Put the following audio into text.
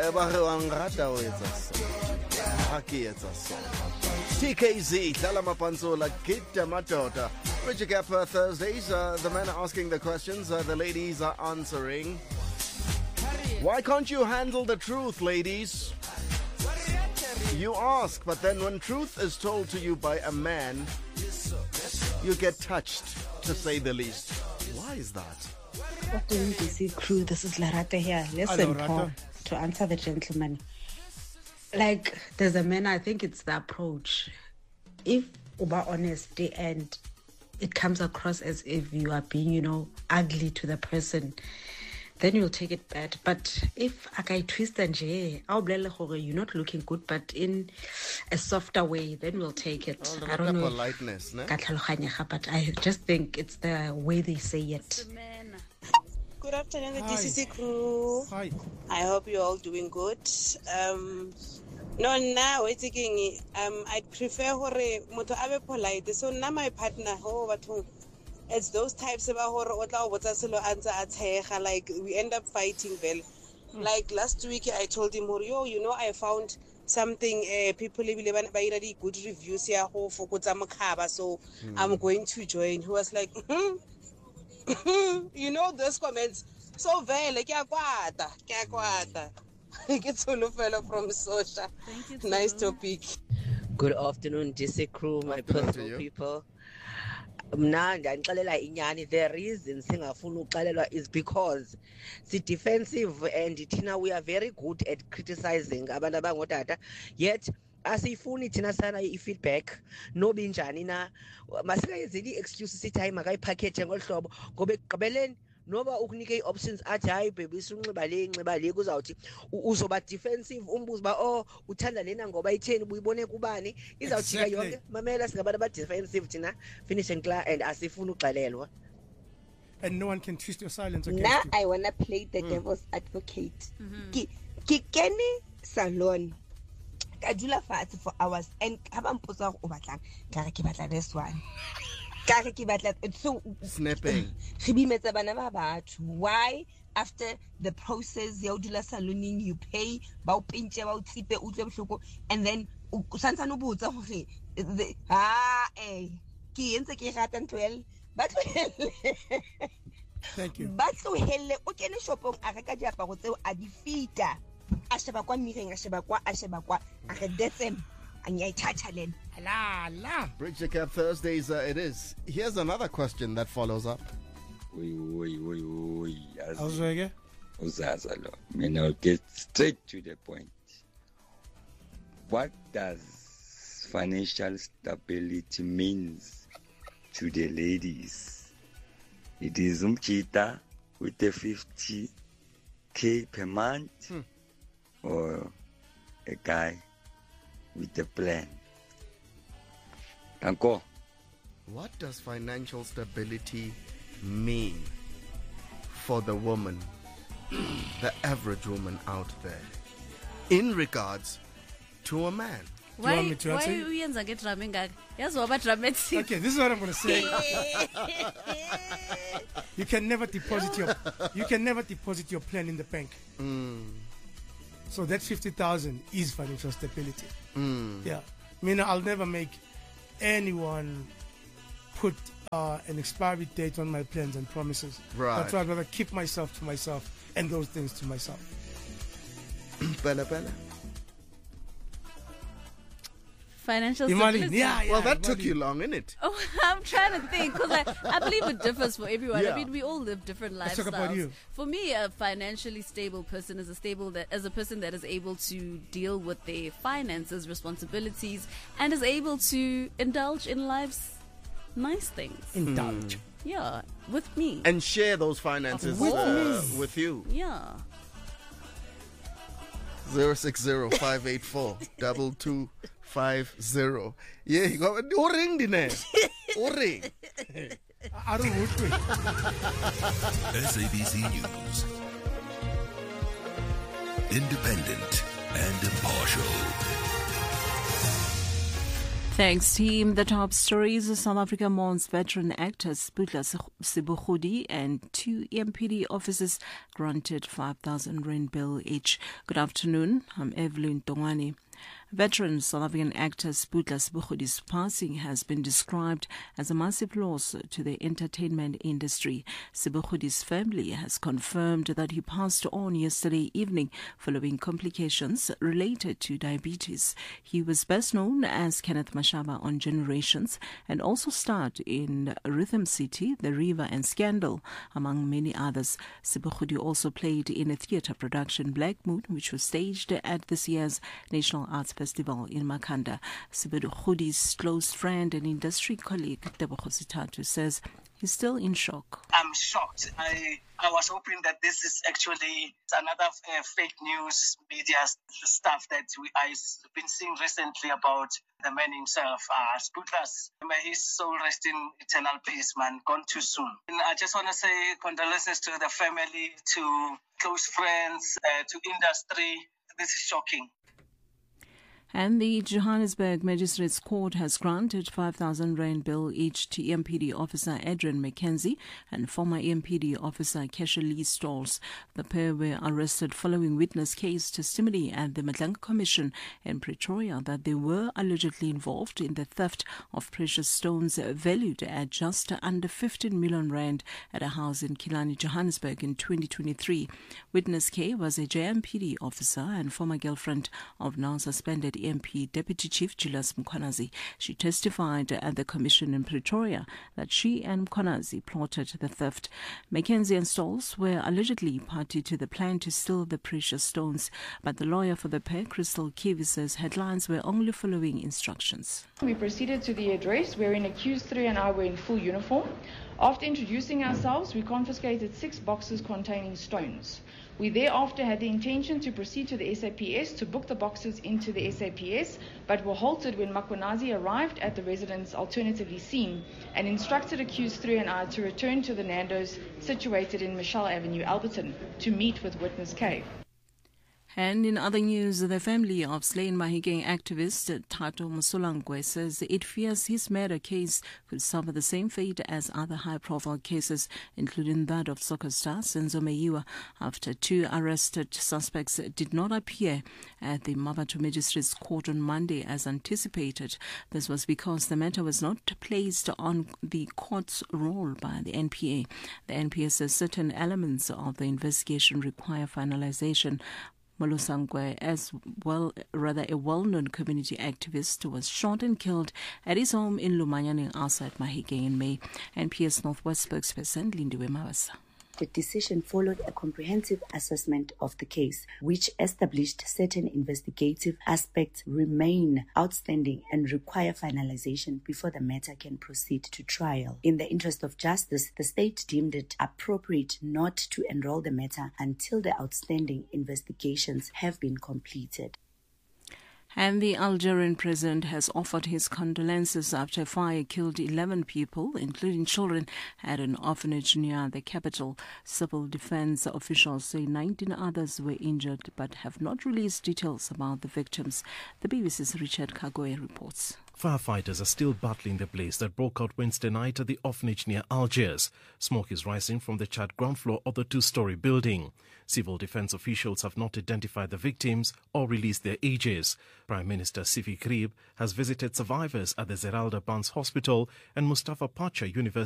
ba re wa nrata o etsa so. Ha ke etsa so. TKZ, Dala Mapanzola, Kita Matota. Richard Gap Thursdays. The men are asking the questions, the ladies are answering. Why can't you handle the truth, ladies? You ask, but then when truth is told to you by a man, you get touched, to say the least. Why is that? What do you see, crew? This is Larata here. Listen, Paul, to answer the gentleman. Like, there's a man, I think it's the approach. If uba honesty and it comes across as if you are being, ugly to the person, then you'll take it bad. But if I twist and you're not looking good, but in a softer way, then we'll take it. I don't know. Politeness, ne? But I just think it's the way they say it. Good afternoon, the DCC crew. Hi. I hope you're all doing good. Now it's again. I'd prefer hore moto abe polite. So now my partner, it's those types about like we end up fighting. Well, like last week I told him, I found something. People really good reviews here for so I'm going to join. He was like, those comments. So vele kya It's Olufelo from Sosha. Thank you. Nice topic. Good afternoon, DC crew, my personal people. The reason singafuna uxelelwa is because the defensive and thina we are very good at criticizing abantu abangodada, yet asifuni thina sana i-feedback noba injani na masikayenzeli i-excuse sithi hayi makayiphakethe ngolu hlobo ngoba ekugqibeleni noba ukunike ii-options athi hayi baby sunxiba le kuzawuthi uzoba defensive umbuzo ba uthanda lena ngoba itheni ubuyibone kubani izawujika yonke mamela singabantu aba-defensive thina finish and clear and asifuni uxelelwa. And no one can twist your silence against now you. I want to play the devil's advocate. Ke kene salon ka dula fatshe for hours and ha ba mpotsa go batlang ka re ke batla this one kare ke batla so snapping re bimetsa bana ba batho. Why after the process ya udula saloning you pay ba o pintse ba o tsipe o tle bohloko and then o santsa no botsa gore ke entse ke rata ntwel ba tlohelle. Thank you. Ba tlohelle o kene shopong a reka diaparo tseo a di fita a sheba kwa mireng a sheba kwa a re detsem Bridge the Cap Thursdays, it is. Here's another question that follows up. I'll get straight to the point. What does financial stability means to the ladies? It is umchita with the 50K per month or a guy with the plan. Danko. What does financial stability mean for the woman, the average woman out there, in regards to a man? Why are you get dramatic? Yes, what dramatic? Okay, this is what I'm going to say. You can never deposit your plan in the bank. So that 50,000 is financial stability. Yeah, I'll never make anyone put an expiry date on my plans and promises. Right. That's why I'd rather keep myself to myself and those things to myself. Bella. Financial stability. Yeah, that took you long, innit? Oh, I'm trying to think because I believe it differs for everyone. Yeah. I mean, we all live different lifestyles. Let's talk about you. For me, a financially stable person is a person that is able to deal with their finances, responsibilities, and is able to indulge in life's nice things. Indulge. Yeah, with me. And share those finances with you. Yeah. 060-584-2250. Yeah, you got o ring dine. O ring. I don't know. SABC News. Independent and impartial. Thanks, team. The top stories: South Africa mourns veteran actor Sputla Sebokgodi and 2 EMPD officers granted 5,000 rand bail each. Good afternoon. I'm Evelyn Tongani. Veteran South African actor Sputla Sebokgodi's passing has been described as a massive loss to the entertainment industry. Sebokgodi's family has confirmed that he passed on yesterday evening following complications related to diabetes. He was best known as Kenneth Mashaba on Generations and also starred in Rhythm City, The River and Scandal, among many others. Sebokgodi also played in a theatre production, Black Moon, which was staged at this year's National Arts Festival in Makhanda. Sebokgodi's close friend and industry colleague, Tebogo Sitatu, says he's still in shock. I'm shocked. I was hoping that this is actually another fake news media stuff that I've been seeing recently about the man himself. Sputlas, may his soul rest in eternal peace, man. Gone too soon. And I just want to say condolences to the family, to close friends, to industry. This is shocking. And the Johannesburg Magistrates Court has granted 5,000 rand bail each to EMPD officer Adrian McKenzie and former EMPD officer Kesha Lee Stalls. The pair were arrested following witness case testimony at the Madlang Commission in Pretoria that they were allegedly involved in the theft of precious stones valued at just under 15 million rand at a house in Killarney, Johannesburg in 2023. Witness K was a JMPD officer and former girlfriend of now suspended EMP Deputy Chief Julius Mkhwanazi. She testified at the commission in Pretoria that she and Mkhwanazi plotted the theft. Mackenzie and Stalls were allegedly party to the plan to steal the precious stones, but the lawyer for the pair, Crystal Kivi, says headlines were only following instructions. We proceeded to the address wherein accused 3 and I were in full uniform. After introducing ourselves, we confiscated 6 boxes containing stones. We thereafter had the intention to proceed to the SAPS to book the boxes into the SAPS, but were halted when Mkhwanazi arrived at the residence alternatively seen and instructed accused 3 and I to return to the Nando's situated in Michelle Avenue, Alberton, to meet with witness K. And in other news, the family of slain Mahikeng activist Thato Mosolangwe says it fears his murder case could suffer the same fate as other high-profile cases, including that of soccer star Senzo Meyiwa, after 2 arrested suspects did not appear at the Mmabatho Magistrates Court on Monday as anticipated. This was because the matter was not placed on the court's roll by the NPA. The NPA says certain elements of the investigation require finalization. Molosangwe, a well-known community activist, was shot and killed at his home in Lumanyaning outside Mahikeng in May. NPS Northwest spokesperson Lindiwe Mawasa. The decision followed a comprehensive assessment of the case, which established certain investigative aspects remain outstanding and require finalization before the matter can proceed to trial. In the interest of justice, the state deemed it appropriate not to enroll the matter until the outstanding investigations have been completed. And the Algerian president has offered his condolences after a fire killed 11 people, including children, at an orphanage near the capital. Civil defense officials say 19 others were injured but have not released details about the victims. The BBC's Richard Kagoe reports. Firefighters are still battling the blaze that broke out Wednesday night at the orphanage near Algiers. Smoke is rising from the charred ground floor of the 2-story building. Civil defense officials have not identified the victims or released their ages. Prime Minister Sifi Krib has visited survivors at the Zeralda Barnes Hospital and Mustafa Pacha University